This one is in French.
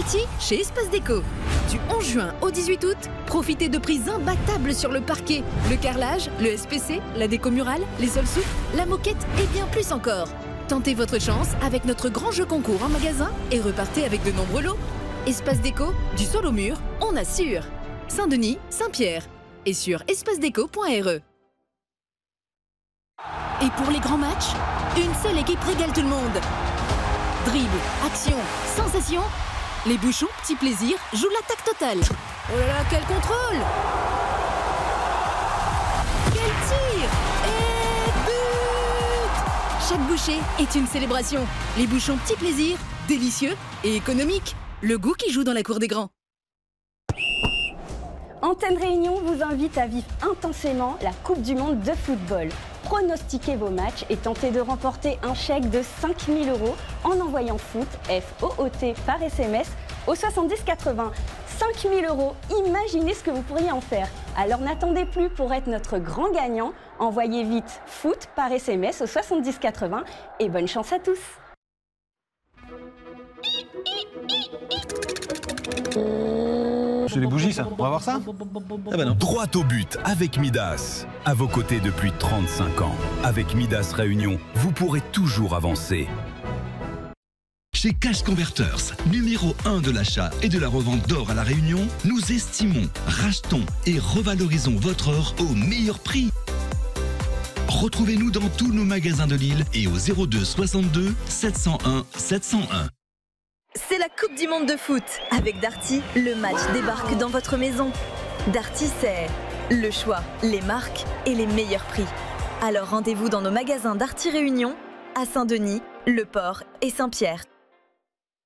sortie chez Espace Déco. Du 11 juin au 18 août, profitez de prix imbattables sur le parquet, le carrelage, le SPC, la déco murale, les sols souples, la moquette et bien plus encore. Tentez votre chance avec notre grand jeu concours en magasin et repartez avec de nombreux lots. Espace Déco, du sol au mur, on assure. Saint-Denis, Saint-Pierre et sur espacedéco.re. Et pour les grands matchs, une seule équipe régale tout le monde. Dribble, action, sensation. Les bouchons, petit plaisir, jouent l'attaque totale. Oh là là, quel contrôle! Quel tir! Et but! Chaque bouchée est une célébration. Les bouchons, petit plaisir, délicieux et économique. Le goût qui joue dans la cour des grands. Antenne Réunion vous invite à vivre intensément la Coupe du Monde de football. Pronostiquez vos matchs et tentez de remporter un chèque de 5 000 € en envoyant foot, F-O-O-T, par SMS au 70 80. 5 000 €, imaginez ce que vous pourriez en faire. Alors n'attendez plus pour être notre grand gagnant. Envoyez vite foot par SMS au 70 80 et bonne chance à tous. C'est les bougies, ça. On va voir ça? Ah bah non. Droit au but avec Midas. À vos côtés depuis 35 ans. Avec Midas Réunion, vous pourrez toujours avancer. Chez Cash Converters, numéro 1 de l'achat et de la revente d'or à La Réunion, nous estimons, rachetons et revalorisons votre or au meilleur prix. Retrouvez-nous dans tous nos magasins de l'île et au 02 62 701 701. C'est la Coupe du Monde de foot. Avec Darty, le match débarque dans votre maison. Darty, c'est le choix, les marques et les meilleurs prix. Alors rendez-vous dans nos magasins Darty Réunion, à Saint-Denis, Le Port et Saint-Pierre.